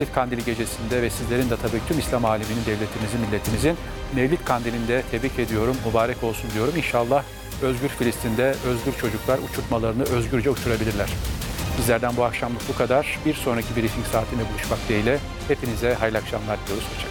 Mevlid Kandili gecesinde ve sizlerin de tabii tüm İslam aleminin, devletimizin, milletimizin Mevlid Kandili'nde tebrik ediyorum, mübarek olsun diyorum. İnşallah özgür Filistin'de özgür çocuklar uçurtmalarını özgürce uçurabilirler. Bizlerden bu akşamlık bu kadar. Bir sonraki briefing saatinde buluşmak dileğiyle hepinize hayırlı akşamlar diliyoruz. Hoşçakalın.